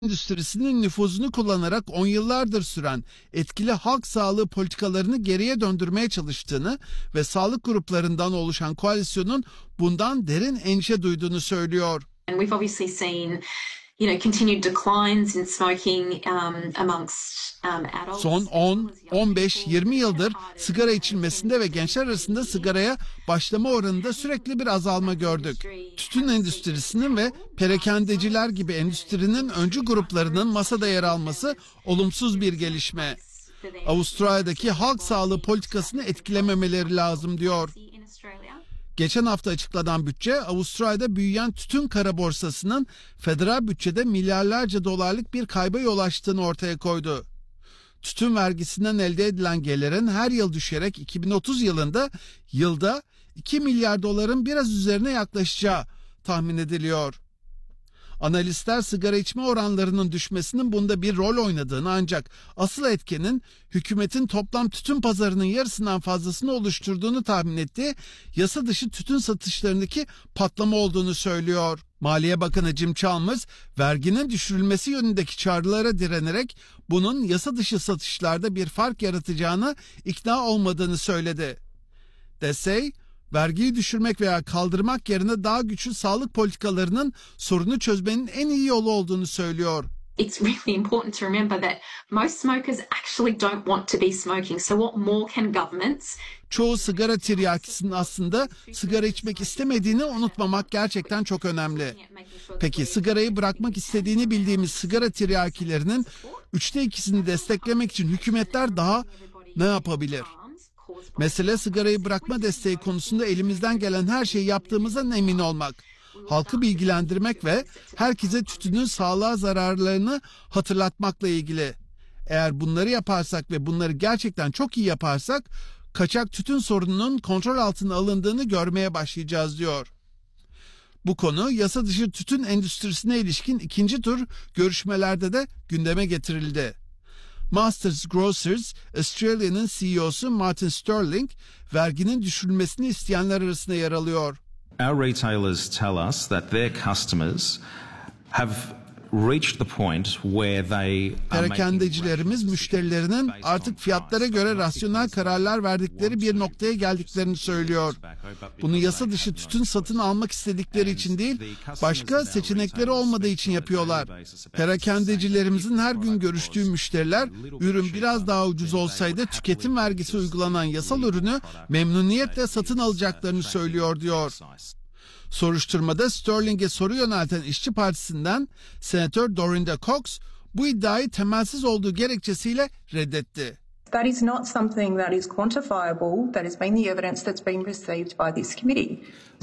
endüstrisinin nüfuzunu kullanarak 10 yıllardır süren etkili halk sağlığı politikalarını geriye döndürmeye çalıştığını ve sağlık gruplarından oluşan koalisyonun bundan derin endişe duyduğunu söylüyor. And we've obviously seen, continued declines in smoking amongst adults. Son 10, 15, 20 yıldır sigara içilmesinde ve gençler arasında sigaraya başlama oranında sürekli bir azalma gördük. Tütün endüstrisinin ve perakendeciler gibi endüstrinin öncü gruplarının masada yer alması olumsuz bir gelişme. Avustralya'daki halk sağlığı politikasını etkilememeleri lazım diyor. Geçen hafta açıklanan bütçe, Avustralya'da büyüyen tütün kara borsasının federal bütçede milyarlarca dolarlık bir kayba yol açtığını ortaya koydu. Tütün vergisinden elde edilen gelirin her yıl düşerek 2030 yılda 2 milyar doların biraz üzerine yaklaşacağı tahmin ediliyor. Analistler sigara içme oranlarının düşmesinin bunda bir rol oynadığını, ancak asıl etkenin hükümetin toplam tütün pazarının yarısından fazlasını oluşturduğunu tahmin ettiği yasa dışı tütün satışlarındaki patlama olduğunu söylüyor. Maliye Bakanı Jim Chalmers, verginin düşürülmesi yönündeki çağrılara direnerek bunun yasa dışı satışlarda bir fark yaratacağına ikna olmadığını söyledi. Desey, vergiyi düşürmek veya kaldırmak yerine daha güçlü sağlık politikalarının sorunu çözmenin en iyi yolu olduğunu söylüyor. It's really important to remember that most smokers actually don't want to be smoking. So what more can governments? Çoğu sigara tiryakisinin aslında sigara içmek istemediğini unutmamak gerçekten çok önemli. Peki sigarayı bırakmak istediğini bildiğimiz sigara tiryakilerinin 2/3'ünü desteklemek için hükümetler daha ne yapabilir? Mesele sigarayı bırakma desteği konusunda elimizden gelen her şeyi yaptığımızdan emin olmak, halkı bilgilendirmek ve herkese tütünün sağlığa zararlarını hatırlatmakla ilgili. Eğer bunları yaparsak ve bunları gerçekten çok iyi yaparsak, kaçak tütün sorununun kontrol altına alındığını görmeye başlayacağız diyor. Bu konu yasa dışı tütün endüstrisine ilişkin ikinci tur görüşmelerde de gündeme getirildi. Masters Grocers Australia'nın CEO'su Martin Sterling, verginin düşürülmesini isteyenler arasında yer alıyor. Our retailers tell us that their customers have reached the point where they Perakendecilerimiz müşterilerinin artık fiyatlara göre rasyonel kararlar verdikleri bir noktaya geldiklerini söylüyor. Bunu yasa dışı tütün satın almak istedikleri için değil, başka seçenekleri olmadığı için yapıyorlar. Perakendecilerimizin her gün görüştüğü müşteriler, ürün biraz daha ucuz olsaydı tüketim vergisi uygulanan yasal ürünü memnuniyetle satın alacaklarını söylüyor diyor. Soruşturmada Sterling'e soru yönelten İşçi Partisi'nden Senatör Dorinda Cox bu iddiayı temelsiz olduğu gerekçesiyle reddetti. That is not something that is quantifiable. That has been the evidence that's been received by this committee.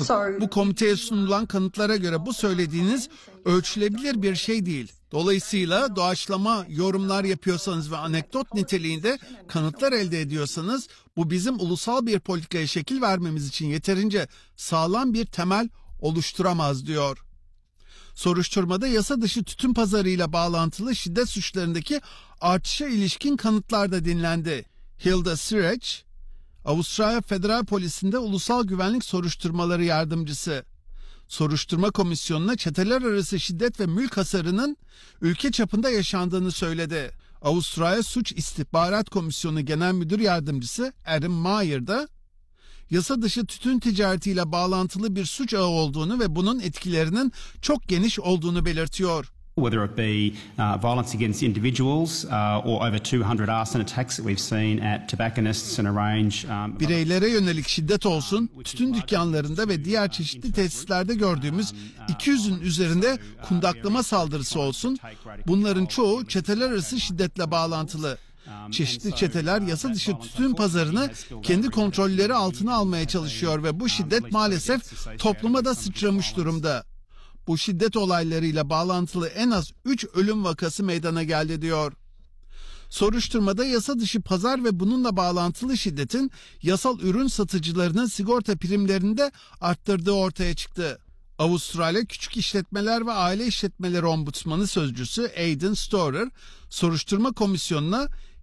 Bu komiteye sunulan kanıtlara göre bu söylediğiniz ölçülebilir bir şey değil. Dolayısıyla doğaçlama yorumlar yapıyorsanız ve anekdot niteliğinde kanıtlar elde ediyorsanız bu bizim ulusal bir politikaya şekil vermemiz için yeterince sağlam bir temel oluşturamaz diyor. Soruşturmada yasa dışı tütün pazarıyla bağlantılı şiddet suçlarındaki artışa ilişkin kanıtlar da dinlendi. Hilda Sirech, Avustralya Federal Polisi'nde Ulusal Güvenlik Soruşturmaları Yardımcısı. Soruşturma komisyonuna çeteler arası şiddet ve mülk hasarının ülke çapında yaşandığını söyledi. Avustralya Suç İstihbarat Komisyonu Genel Müdür Yardımcısı Adam Meyer da yasa dışı tütün ticaretiyle bağlantılı bir suç ağı olduğunu ve bunun etkilerinin çok geniş olduğunu belirtiyor. Whether it be violence against individuals or over 200 arson attacks that we've seen at tobacconists and a range. Bireylere yönelik şiddet olsun, tütün dükkanlarında ve diğer çeşitli tesislerde gördüğümüz 200'ün üzerinde kundaklama saldırısı olsun, bunların çoğu çeteler arası şiddetle bağlantılı. Çeşitli çeteler yasa dışı tütün pazarını kendi kontrolleri altına almaya çalışıyor ve bu şiddet maalesef topluma da sıçramış durumda. Bu şiddet olaylarıyla bağlantılı en az 3 ölüm vakası meydana geldi diyor. Soruşturmada yasa dışı pazar ve bununla bağlantılı şiddetin yasal ürün satıcılarının sigorta primlerini de arttırdığı ortaya çıktı. Avustralya Küçük İşletmeler ve Aile İşletmeleri Ombudsmanı Sözcüsü Aidan Storer, soruşturma komisyonuna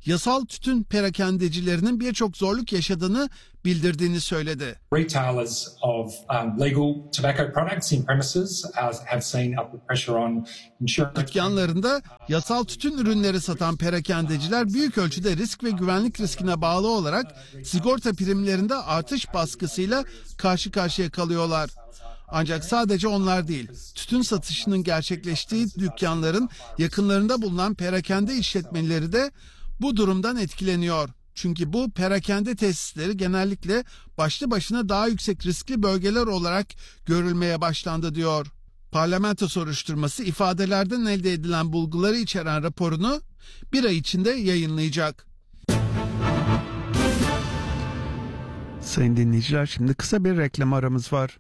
yasal tütün perakendecilerinin birçok zorluk yaşadığını bildirdiğini söyledi. Retailers of legal tobacco products in premises have seen upward pressure on insurance. Dükkanlarında yasal tütün ürünleri satan perakendeciler büyük ölçüde risk ve güvenlik riskine bağlı olarak sigorta primlerinde artış baskısıyla karşı karşıya kalıyorlar. Ancak sadece onlar değil, tütün satışının gerçekleştiği dükkanların yakınlarında bulunan perakende işletmeleri de bu durumdan etkileniyor. Çünkü bu perakende tesisleri genellikle başlı başına daha yüksek riskli bölgeler olarak görülmeye başlandı diyor. Parlamento soruşturması ifadelerden elde edilen bulguları içeren raporunu bir ay içinde yayınlayacak. Sayın dinleyiciler, şimdi kısa bir reklam aramız var.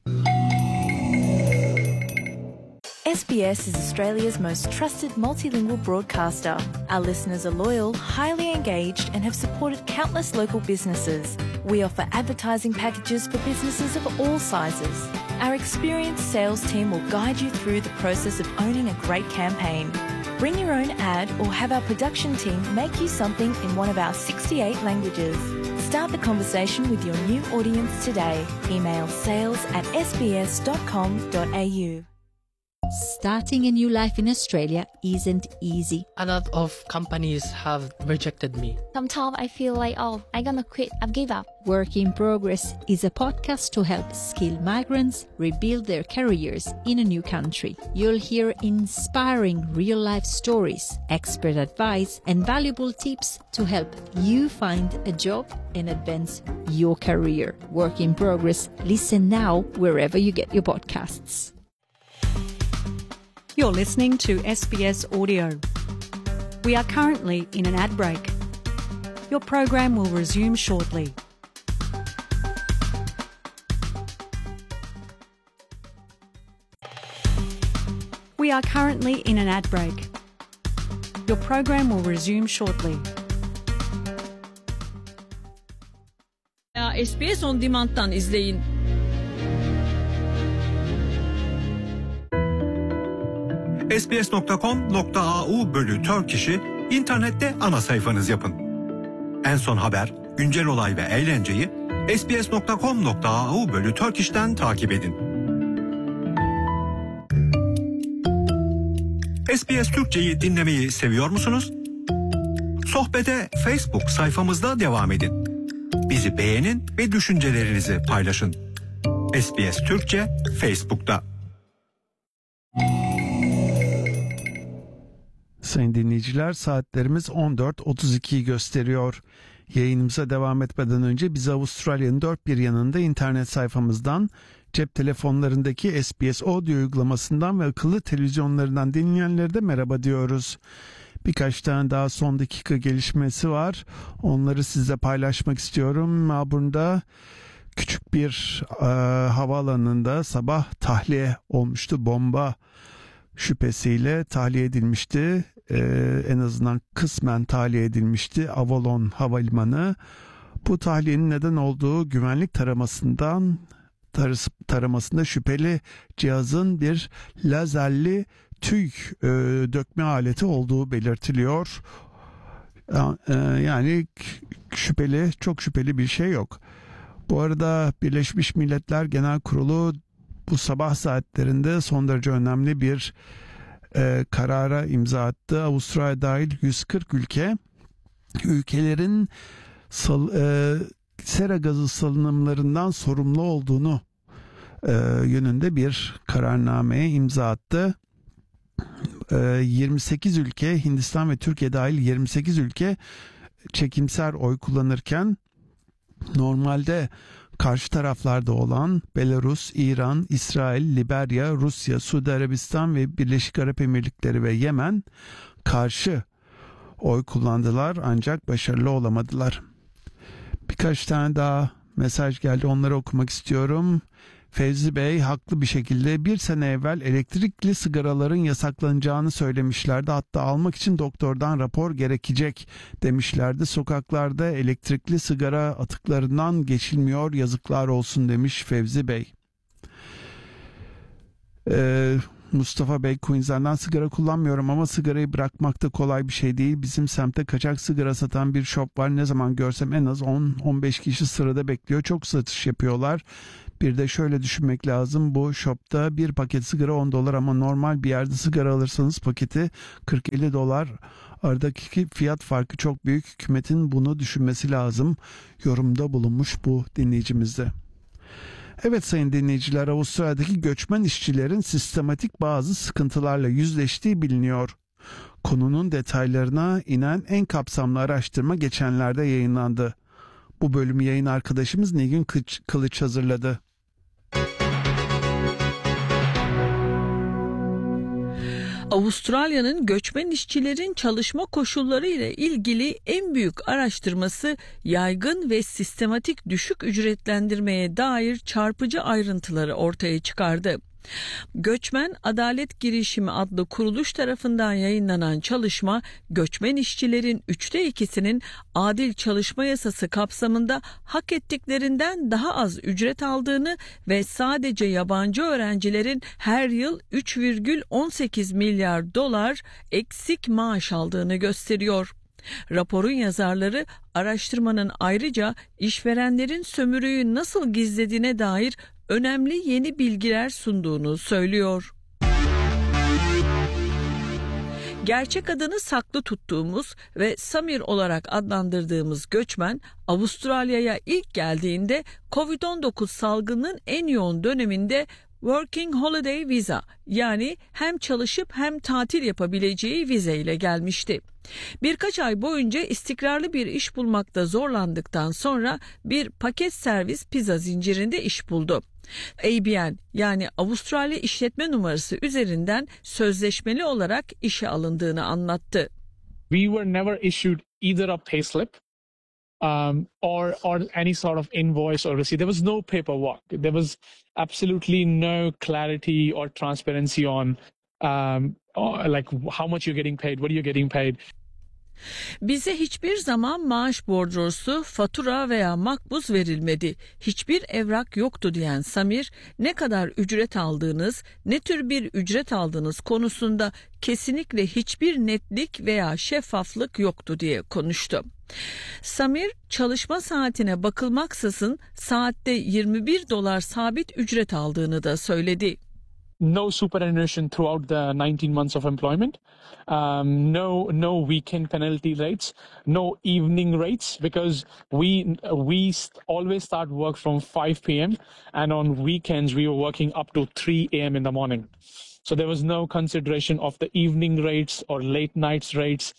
SBS is Australia's most trusted multilingual broadcaster. Our listeners are loyal, highly engaged, and have supported countless local businesses. We offer advertising packages for businesses of all sizes. Our experienced sales team will guide you through the process of owning a great campaign. Bring your own ad or have our production team make you something in one of our 68 languages. Start the conversation with your new audience today. Email sales@sbs.com.au. Starting a new life in Australia isn't easy. A lot of companies have rejected me. Sometimes I feel like, I'm gonna quit, I've give up. Work in Progress is a podcast to help skilled migrants rebuild their careers in a new country. You'll hear inspiring real-life stories, expert advice, and valuable tips to help you find a job and advance your career. Work in Progress. Listen now wherever you get your podcasts. You're listening to SBS Audio. We are currently in an ad break. Your program will resume shortly. We are currently in an ad break. Your program will resume shortly. SBS On Demand'dan izleyin. sbs.com.au/Turkish'i internette ana sayfanız yapın. En son haber, güncel olay ve eğlenceyi sbs.com.au/Turkish'ten takip edin. SBS Türkçe'yi dinlemeyi seviyor musunuz? Sohbete Facebook sayfamızda devam edin. Bizi beğenin ve düşüncelerinizi paylaşın. SBS Türkçe Facebook'ta. Sayın dinleyiciler, saatlerimiz 14.32'yi gösteriyor. Yayınımıza devam etmeden önce bizi Avustralya'nın dört bir yanında internet sayfamızdan, cep telefonlarındaki SBS Audio uygulamasından ve akıllı televizyonlarından dinleyenlere de merhaba diyoruz. Birkaç tane daha son dakika gelişmesi var. Onları sizle paylaşmak istiyorum. Melbourne'da küçük bir havaalanında sabah tahliye olmuştu. Bomba şüphesiyle tahliye edilmişti. En azından kısmen tahliye edilmişti Avalon Havalimanı. Bu tahliyenin neden olduğu güvenlik taramasında şüpheli cihazın bir lazerli tüy dökme aleti olduğu belirtiliyor. Yani çok şüpheli bir şey yok. Bu arada Birleşmiş Milletler Genel Kurulu bu sabah saatlerinde son derece önemli bir karara imza attı. Avustralya dahil 140 ülkelerin sera gazı salınımlarından sorumlu olduğunu yönünde bir kararnameye imza attı. 28 ülke, Hindistan ve Türkiye dahil 28 ülke çekimser oy kullanırken normalde karşı taraflarda olan Belarus, İran, İsrail, Liberya, Rusya, Suudi Arabistan ve Birleşik Arap Emirlikleri ve Yemen karşı oy kullandılar ancak başarılı olamadılar. Birkaç tane daha mesaj geldi, onları okumak istiyorum. Fevzi Bey haklı bir şekilde bir sene evvel elektrikli sigaraların yasaklanacağını söylemişlerdi. Hatta almak için doktordan rapor gerekecek demişlerdi. Sokaklarda elektrikli sigara atıklarından geçilmiyor, yazıklar olsun demiş Fevzi Bey. Mustafa Bey Queensland'dan sigara kullanmıyorum ama sigarayı bırakmak da kolay bir şey değil. Bizim semtte kaçak sigara satan bir shop var. Ne zaman görsem en az 10-15 kişi sırada bekliyor. Çok satış yapıyorlar. Bir de şöyle düşünmek lazım. Bu shopta bir paket sigara $10 ama normal bir yerde sigara alırsanız paketi $40-50. Aradaki fiyat farkı çok büyük. Hükümetin bunu düşünmesi lazım. Yorumda bulunmuş bu dinleyicimiz de. Evet sayın dinleyiciler, Avustralya'daki göçmen işçilerin sistematik bazı sıkıntılarla yüzleştiği biliniyor. Konunun detaylarına inen en kapsamlı araştırma geçenlerde yayınlandı. Bu bölümü yayın arkadaşımız Nilgün Kılıç hazırladı. Avustralya'nın göçmen işçilerin çalışma koşulları ile ilgili en büyük araştırması yaygın ve sistematik düşük ücretlendirmeye dair çarpıcı ayrıntıları ortaya çıkardı. Göçmen Adalet Girişimi adlı kuruluş tarafından yayınlanan çalışma, göçmen işçilerin 2/3'ünün adil çalışma yasası kapsamında hak ettiklerinden daha az ücret aldığını ve sadece yabancı öğrencilerin her yıl $3,18 milyar eksik maaş aldığını gösteriyor. Raporun yazarları araştırmanın ayrıca işverenlerin sömürüyü nasıl gizlediğine dair önemli yeni bilgiler sunduğunu söylüyor. Gerçek adını saklı tuttuğumuz ve Samir olarak adlandırdığımız göçmen, Avustralya'ya ilk geldiğinde COVID-19 salgının en yoğun döneminde Working Holiday Visa, yani hem çalışıp hem tatil yapabileceği vize ile gelmişti. Birkaç ay boyunca istikrarlı bir iş bulmakta zorlandıktan sonra bir paket servis pizza zincirinde iş buldu. ABN, yani Avustralya İşletme Numarası üzerinden sözleşmeli olarak işe alındığını anlattı. We were never issued either a payslip or any sort of invoice or receipt. There was no paperwork. There was absolutely no clarity or transparency on like how much you're getting paid, what are you getting paid. Bize hiçbir zaman maaş bordrosu, fatura veya makbuz verilmedi. Hiçbir evrak yoktu diyen Samir, ne kadar ücret aldığınız, ne tür bir ücret aldığınız konusunda kesinlikle hiçbir netlik veya şeffaflık yoktu diye konuştu. Samir, çalışma saatine bakılmaksızın saatte $21 sabit ücret aldığını da söyledi. No superannuation throughout the 19 months of employment. No weekend penalty rates. No evening rates, because we always start work from 5 p.m. and on weekends we were working up to 3 a.m. in the morning. So there was no consideration of the evening rates or late nights rates.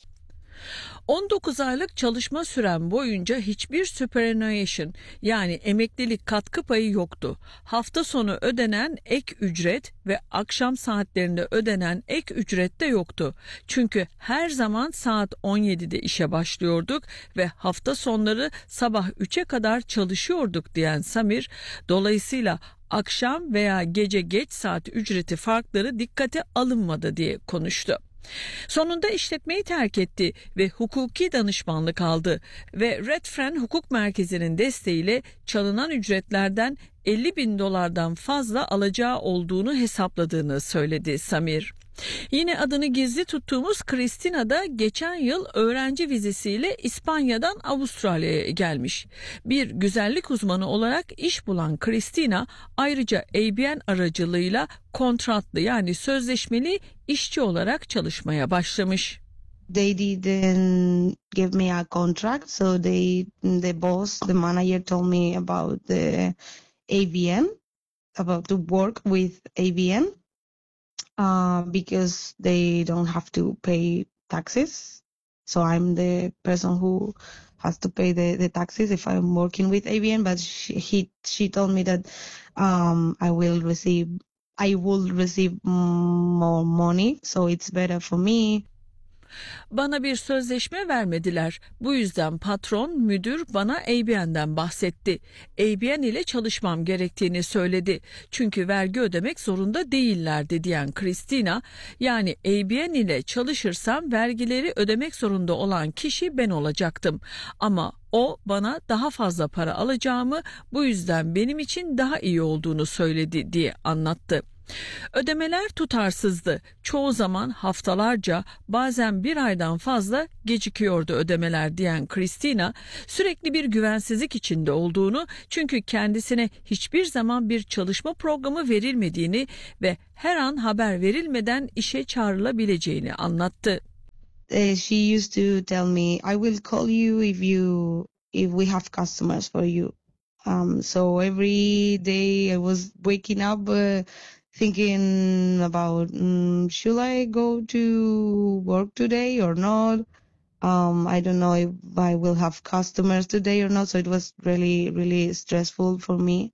19 aylık çalışma süren boyunca hiçbir superannuation, yani emeklilik katkı payı yoktu. Hafta sonu ödenen ek ücret ve akşam saatlerinde ödenen ek ücret de yoktu. Çünkü her zaman saat 17'de işe başlıyorduk ve hafta sonları sabah 3'e kadar çalışıyorduk diyen Samir, dolayısıyla akşam veya gece geç saat ücreti farkları dikkate alınmadı diye konuştu. Sonunda işletmeyi terk etti ve hukuki danışmanlık aldı ve Redfern Hukuk Merkezi'nin desteğiyle çalınan ücretlerden $50,000'dan fazla alacağı olduğunu hesapladığını söyledi Samir. Yine adını gizli tuttuğumuz Christina da geçen yıl öğrenci vizesiyle İspanya'dan Avustralya'ya gelmiş. Bir güzellik uzmanı olarak iş bulan Christina ayrıca ABN aracılığıyla kontratlı, yani sözleşmeli işçi olarak çalışmaya başlamış. They didn't give me a contract, so the boss, the manager told me about the ABN, about to work with ABN. Because they don't have to pay taxes. So I'm the person who has to pay the taxes if I'm working with ABN. But she told me that I will receive more money, so it's better for me. Bana bir sözleşme vermediler. Bu yüzden patron, müdür bana ABN'den bahsetti. ABN ile çalışmam gerektiğini söyledi. Çünkü vergi ödemek zorunda değillerdi diyen Christina, yani ABN ile çalışırsam vergileri ödemek zorunda olan kişi ben olacaktım. Ama o bana daha fazla para alacağımı, bu yüzden benim için daha iyi olduğunu söyledi diye anlattı. Ödemeler tutarsızdı. Çoğu zaman haftalarca, bazen bir aydan fazla gecikiyordu ödemeler diyen Christina, sürekli bir güvensizlik içinde olduğunu, çünkü kendisine hiçbir zaman bir çalışma programı verilmediğini ve her an haber verilmeden işe çağrılabileceğini anlattı. She used to tell me, "I will call you if we have customers for you." So every day I was waking up thinking about, should I go to work today or not? I don't know if I will have customers today or not. So it was really, really stressful for me.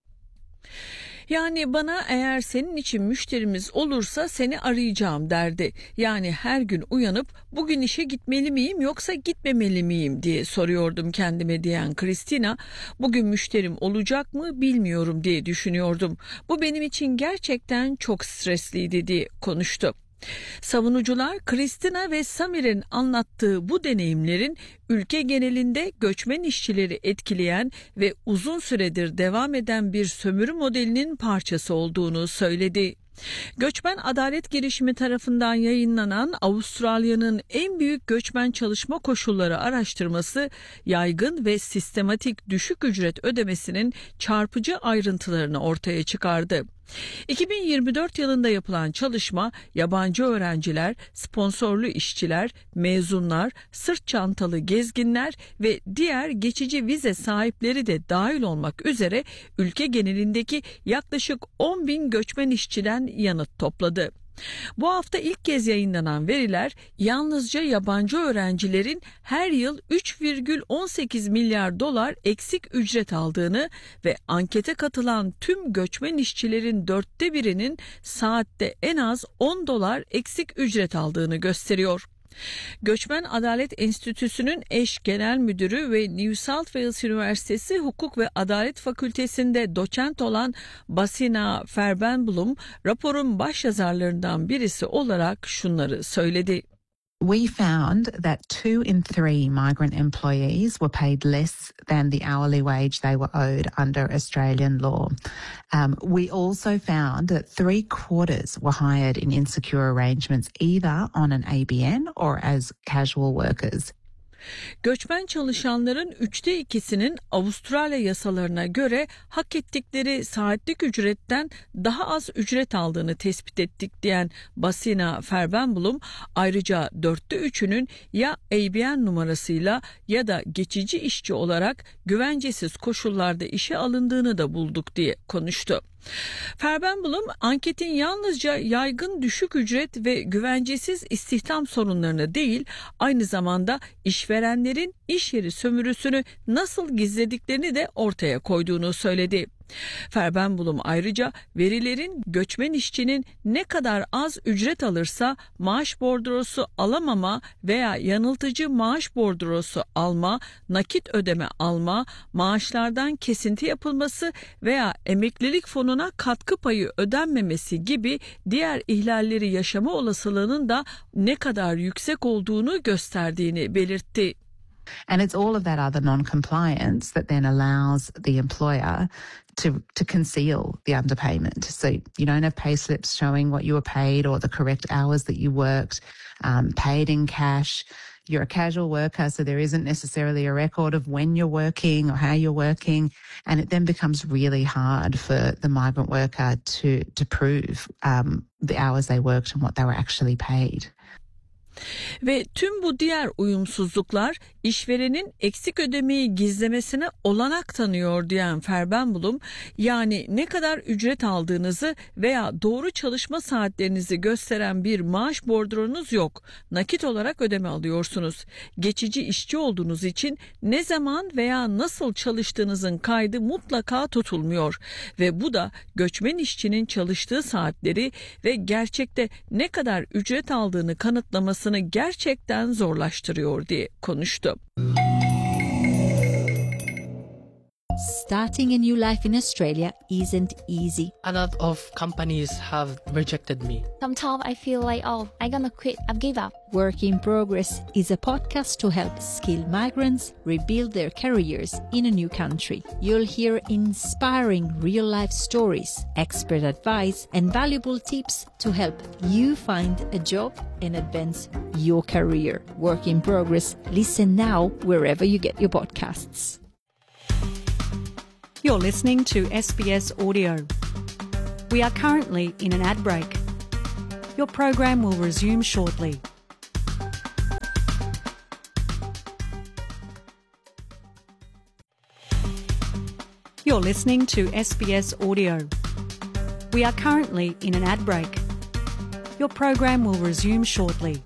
Yani bana eğer senin için müşterimiz olursa seni arayacağım derdi. Yani her gün uyanıp bugün işe gitmeli miyim yoksa gitmemeli miyim diye soruyordum kendime diyen Christina, bugün müşterim olacak mı bilmiyorum diye düşünüyordum. Bu benim için gerçekten çok stresliydi diye konuştu. Savunucular, Christina ve Samir'in anlattığı bu deneyimlerin ülke genelinde göçmen işçileri etkileyen ve uzun süredir devam eden bir sömürü modelinin parçası olduğunu söyledi. Göçmen Adalet Girişimi tarafından yayınlanan Avustralya'nın en büyük göçmen çalışma koşulları araştırması, yaygın ve sistematik düşük ücret ödemesinin çarpıcı ayrıntılarını ortaya çıkardı. 2024 yılında yapılan çalışma, yabancı öğrenciler, sponsorlu işçiler, mezunlar, sırt çantalı gezginler ve diğer geçici vize sahipleri de dahil olmak üzere ülke genelindeki yaklaşık 10.000 göçmen işçiden yanıt topladı. Bu hafta ilk kez yayınlanan veriler yalnızca yabancı öğrencilerin her yıl 3,18 milyar dolar eksik ücret aldığını ve ankete katılan tüm göçmen işçilerin 1/4'inin saatte en az 10 dolar eksik ücret aldığını gösteriyor. Göçmen Adalet Enstitüsü'nün eş genel müdürü ve New South Wales Üniversitesi Hukuk ve Adalet Fakültesi'nde doçent olan Basina Verbenblum, raporun başyazarlarından birisi olarak şunları söyledi. We found that 2 in 3 migrant employees were paid less than the hourly wage they were owed under Australian law. We also found that 3/4 were hired in insecure arrangements, either on an ABN or as casual workers. Göçmen çalışanların 2/3'inin Avustralya yasalarına göre hak ettikleri saatlik ücretten daha az ücret aldığını tespit ettik diyen Basina Verbenblum, ayrıca 3/4'ünün ya ABN numarasıyla ya da geçici işçi olarak güvencesiz koşullarda işe alındığını da bulduk diye konuştu. Verbenblum, anketin yalnızca yaygın düşük ücret ve güvencesiz istihdam sorunlarını değil, aynı zamanda işverenlerin iş yeri sömürüsünü nasıl gizlediklerini de ortaya koyduğunu söyledi. Verbenblum ayrıca verilerin göçmen işçinin ne kadar az ücret alırsa maaş bordrosu alamama veya yanıltıcı maaş bordrosu alma, nakit ödeme alma, maaşlardan kesinti yapılması veya emeklilik fonuna katkı payı ödenmemesi gibi diğer ihlalleri yaşama olasılığının da ne kadar yüksek olduğunu gösterdiğini belirtti. And it's all of that other non-compliance that then allows the employer to conceal the underpayment. So you don't have pay slips showing what you were paid or the correct hours that you worked, paid in cash. You're a casual worker, so there isn't necessarily a record of when you're working or how you're working. And it then becomes really hard for the migrant worker to prove the hours they worked and what they were actually paid. Ve tüm bu diğer uyumsuzluklar işverenin eksik ödemeyi gizlemesine olanak tanıyor diyen Verbenblum, yani ne kadar ücret aldığınızı veya doğru çalışma saatlerinizi gösteren bir maaş bordronuz yok. Nakit olarak ödeme alıyorsunuz. Geçici işçi olduğunuz için ne zaman veya nasıl çalıştığınızın kaydı mutlaka tutulmuyor ve bu da göçmen işçinin çalıştığı saatleri ve gerçekte ne kadar ücret aldığını kanıtlaması gerçekten zorlaştırıyor diye konuştu. Starting a new life in Australia isn't easy. A lot of companies have rejected me. Sometimes I feel like, oh, I'm gonna quit, I've give up. Work in Progress is a podcast to help skilled migrants rebuild their careers in a new country. You'll hear inspiring real-life stories, expert advice, and valuable tips to help you find a job and advance your career. Work in Progress. Listen now wherever you get your podcasts. You're listening to SBS Audio. We are currently in an ad break. Your program will resume shortly. You're listening to SBS Audio. We are currently in an ad break. Your program will resume shortly.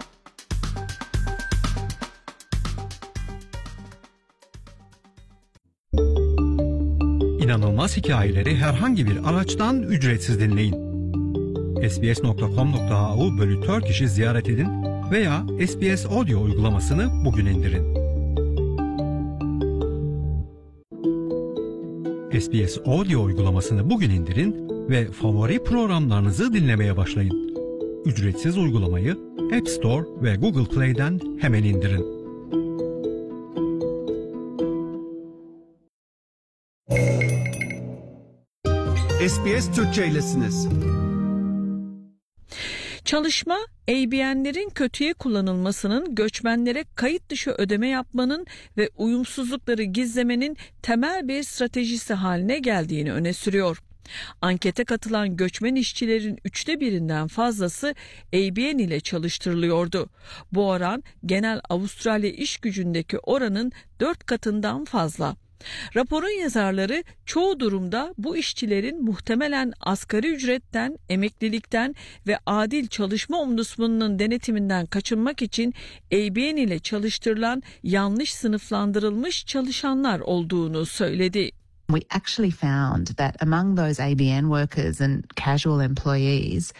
İnanılmaz hikayeleri herhangi bir araçtan ücretsiz dinleyin. sbs.com.au/Turkish'i ziyaret edin veya SBS Audio uygulamasını bugün indirin. SBS Audio uygulamasını bugün indirin ve favori programlarınızı dinlemeye başlayın. Ücretsiz uygulamayı App Store ve Google Play'den hemen indirin. SBS Türkçe'ylesiniz. Çalışma, ABN'lerin kötüye kullanılmasının, göçmenlere kayıt dışı ödeme yapmanın ve uyumsuzlukları gizlemenin temel bir stratejisi haline geldiğini öne sürüyor. Ankete katılan göçmen işçilerin 1/3'ünden fazlası ABN ile çalıştırılıyordu. Bu oran genel Avustralya iş gücündeki oranın 4 katından fazla. Raporun yazarları çoğu durumda bu işçilerin muhtemelen asgari ücretten, emeklilikten ve adil çalışma ombudsmanının denetiminden kaçınmak için ABN ile çalıştırılan yanlış sınıflandırılmış çalışanlar olduğunu söyledi. We actually found that among those ABN workers and casual employees,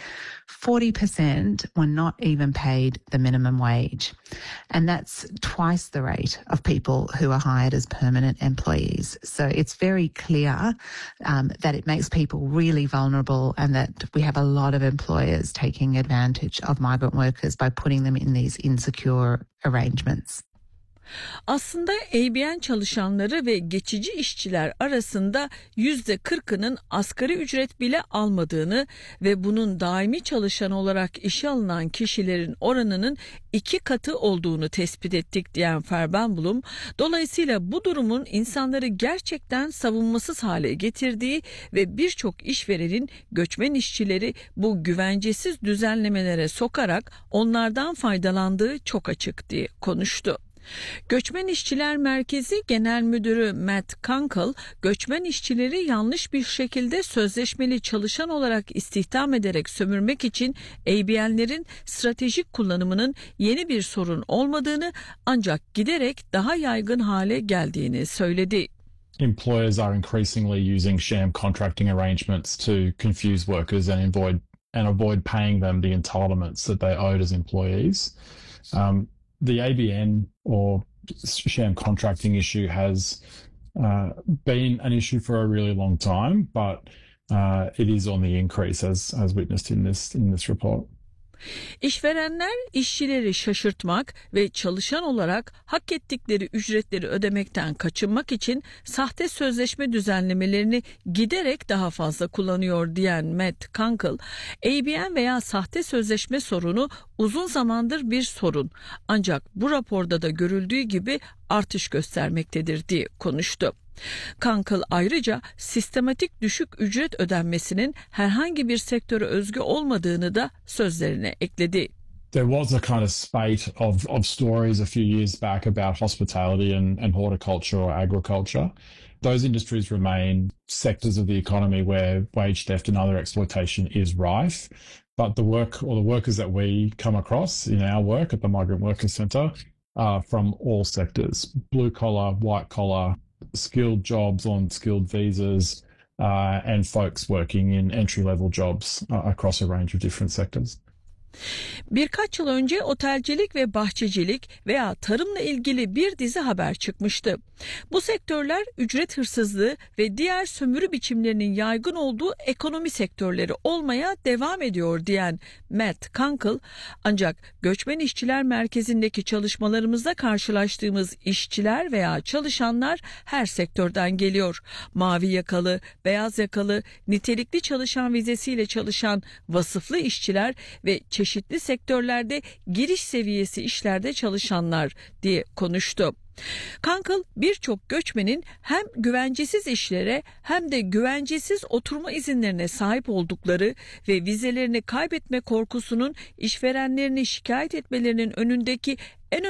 40% were not even paid the minimum wage. And that's twice the rate of people who are hired as permanent employees. So it's very clear that it makes people really vulnerable and that we have a lot of employers taking advantage of migrant workers by putting them in these insecure arrangements. Aslında ABN çalışanları ve geçici işçiler arasında %40'ının asgari ücret bile almadığını ve bunun daimi çalışan olarak işe alınan kişilerin oranının 2 katı olduğunu tespit ettik diyen Farbenblum, dolayısıyla bu durumun insanları gerçekten savunmasız hale getirdiği ve birçok işverenin göçmen işçileri bu güvencesiz düzenlemelere sokarak onlardan faydalandığı çok açık diye konuştu. Göçmen İşçiler Merkezi Genel Müdürü Matt Kunkel, göçmen işçileri yanlış bir şekilde sözleşmeli çalışan olarak istihdam ederek sömürmek için ABN'lerin stratejik kullanımının yeni bir sorun olmadığını ancak giderek daha yaygın hale geldiğini söyledi. Employers are increasingly using sham contracting arrangements to confuse workers and avoid paying them the entitlements that they owed as employees. The ABN or sham contracting issue has been an issue for a really long time, but it is on the increase as witnessed in this report. İşverenler işçileri şaşırtmak ve çalışan olarak hak ettikleri ücretleri ödemekten kaçınmak için sahte sözleşme düzenlemelerini giderek daha fazla kullanıyor diyen Matt Kunkel, ABN veya sahte sözleşme sorunu uzun zamandır bir sorun. Ancak bu raporda da görüldüğü gibi artış göstermektedir diye konuştu. Kunkel ayrıca sistematik düşük ücret ödenmesinin herhangi bir sektöre özgü olmadığını da sözlerine ekledi. There was a kind of spate of stories a few years back about hospitality and horticulture or agriculture. Those industries remain sectors of the economy where wage theft and other exploitation is rife. But the work or the workers that we come across in our work at the Migrant Workers Centre are from all sectors: blue collar, white collar, skilled jobs on skilled visas, and folks working in entry-level jobs across a range of different sectors. Birkaç yıl önce otelcilik ve bahçecilik veya tarımla ilgili bir dizi haber çıkmıştı. Bu sektörler ücret hırsızlığı ve diğer sömürü biçimlerinin yaygın olduğu ekonomi sektörleri olmaya devam ediyor diyen Matt Kunkel, ancak göçmen işçiler merkezindeki çalışmalarımızda karşılaştığımız işçiler veya çalışanlar her sektörden geliyor. Mavi yakalı, beyaz yakalı, nitelikli çalışan vizesiyle çalışan vasıflı işçiler ve çeşitli sektörlerde giriş seviyesi işlerde çalışanlar diye konuştu. Kunkel birçok göçmenin hem güvencesiz işlere hem de güvencesiz oturma izinlerine sahip oldukları ve vizelerini kaybetme korkusunun işverenlerini şikayet etmelerinin önündeki